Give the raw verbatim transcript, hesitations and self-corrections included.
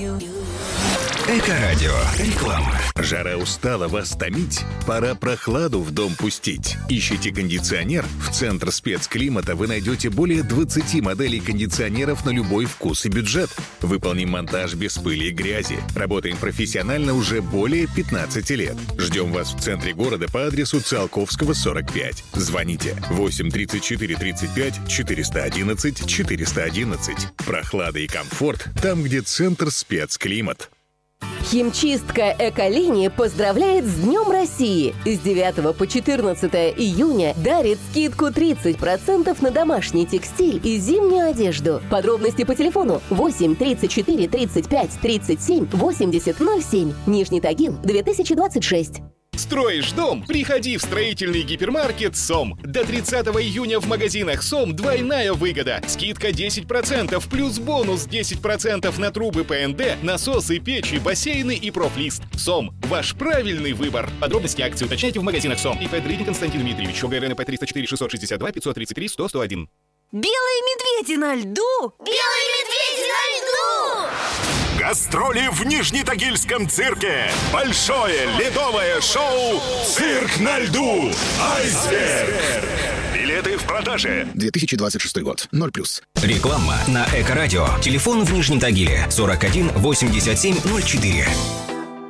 Эко-радио. Реклама. Жара устала вас томить? Пора прохладу в дом пустить. Ищите кондиционер? В Центр спецклимата вы найдете более двадцати моделей кондиционеров на любой вкус и бюджет. Выполним монтаж без пыли и грязи. Работаем профессионально уже более пятнадцати лет. Ждем вас в центре города по адресу Циолковского, сорок пять. Звоните восемь тридцать четыре тридцать пять четыреста одиннадцать четыреста одиннадцать. Прохлада и комфорт там, где Центр спецклимат. Химчистка «Эколинии» поздравляет с Днем России! С девятого по четырнадцатое июня дарит скидку тридцать процентов на домашний текстиль и зимнюю одежду. Подробности по телефону восемь тридцать четыре тридцать пять тридцать семь восемьдесят ноль семь. Нижний Тагил, две тысячи двадцать шесть. Строишь дом? Приходи в строительный гипермаркет «Сом». До тридцатого июня в магазинах «Сом» двойная выгода. Скидка десять процентов плюс бонус десять процентов на трубы П Н Д, насосы, печи, бассейны и профлист. «Сом» – ваш правильный выбор. Подробности акции уточняйте в магазинах «Сом». И П. Дридин Константин Дмитриевич. О Г Р Н П триста четыре шестьсот шестьдесят два пятьсот тридцать три сто сто один. Белые медведи на льду! Белые медведи на льду! Гастроли в Нижнетагильском цирке. Большое ледовое шоу «Цирк на льду». Айсберг. Билеты в продаже. две тысячи двадцать шестой год. ноль плюс. Реклама на Эко-радио. Телефон в Нижнем Тагиле сорок один восемьдесят семь ноль четыре.